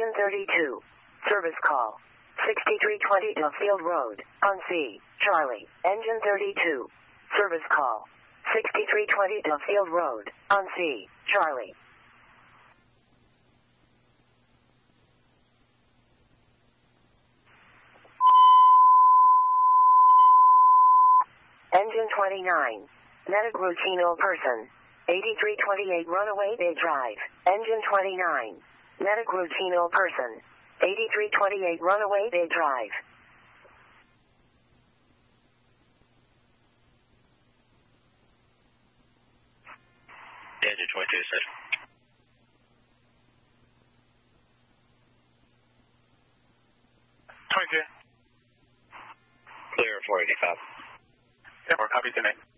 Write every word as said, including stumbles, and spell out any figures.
Engine thirty-two. Service call. sixty-three twenty Duffield Road, on C, Charlie. Engine thirty-two. Service call. sixty-three twenty Duffield Road, on C, Charlie. Engine twenty-nine. Medic Routino person. eighty-three twenty-eight Runaway Bay Drive. Engine twenty-nine. Medic Routino person. eighty-three twenty-eight Runaway Bay Drive. Engine twenty-two, sir. twenty-two. Clear four eighty-five. Yeah, we're copy tonight.